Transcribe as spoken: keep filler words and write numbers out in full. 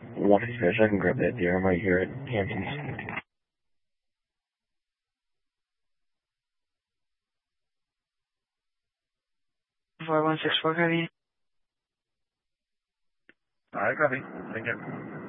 One fish, I can grab that deer. I'm right here at Hamptons. four one six four, copy. Alright, copy. Thank you.